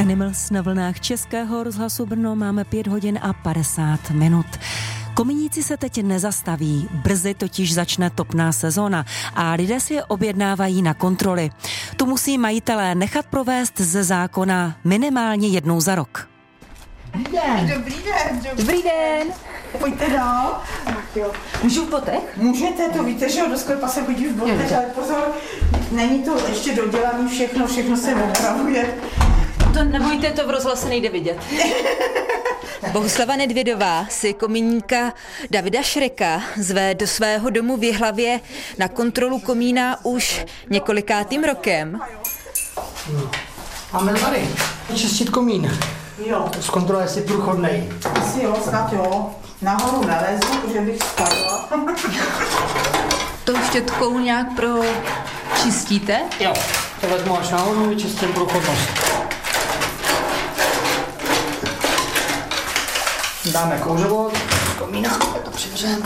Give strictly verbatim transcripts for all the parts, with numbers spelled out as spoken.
Animals na vlnách Českého rozhlasu Brno, máme pět hodin a padesát minut. Kominíci se teď nezastaví, brzy totiž začne topná sezóna a lidé si je objednávají na kontroly. Tu musí majitelé nechat provést ze zákona minimálně jednou za rok. Dobrý den. Dobrý den. Dobrý den. Pojďte dál. Můžu v botech? Můžete, to víte, že jo, do sklepa se chodí v botech, ale pozor, není to ještě dodělané všechno, všechno se opravuje. To nebojte, to v rozhlase nejde vidět. Bohuslava Nedvědová si komíníka Davida Šreka zve do svého domu v Jihlavě na kontrolu komína už několikátým rokem. Máme tady čistit komín. Jo. Zkontroluje, jestli je průchodnej. Asi jo, snad jo. Nahoru nelezu, že bych spadla. Tou štětkou nějak pro čistíte? Jo, to vezmu až nahoru, vyčistím průchodnost. Dáme kouřovod, komína, to přivřem.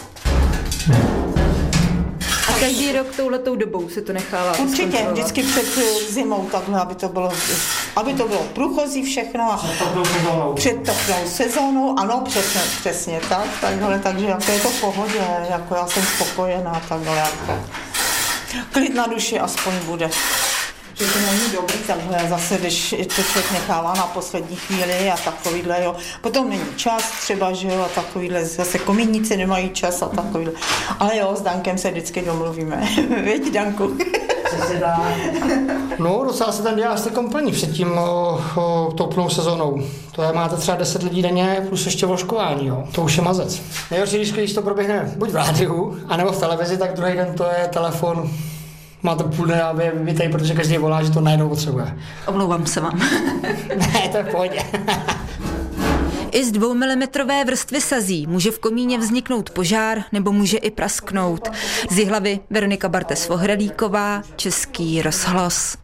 A každý rok touhletou dobou se to nechává Určitě, vždycky před zimou takhle, aby to bylo, aby to bylo průchozí všechno a Před topnou sezónou. před topnou sezónou, ano, přesně, přesně tak, takhle, takže jako je to v pohodě, jako já jsem spokojená, takhle jako. Klid na duši aspoň bude. Že to není dobrý takhle, zase když to člověk nechává na poslední chvíli a takovýhle, jo. Potom není čas třeba, že jo, a takovýhle, zase komíníci nemají čas a takovýhle. Ale jo, s Dankem se vždycky domluvíme. Věď, Danku. Co se dá? No, docela se ten dělá celkem plní před tím o, o, topnou sezónou. To je, máte třeba deset lidí denně plus ještě vložkování, jo. To už je mazec. Nejhorší, když, když to proběhne buď v rádiu, anebo v televizi, tak druhý den to je telefon. Máte půl dne, aby vybitej, protože každý volá, že to najednou potřebuje. Omlouvám se vám. Ne, to je v pohodě. I z dvoumilimetrové vrstvy sazí může v komíně vzniknout požár nebo může i prasknout. Z Jihlavy Veronika Bartes-Vohrelíková, Český rozhlas.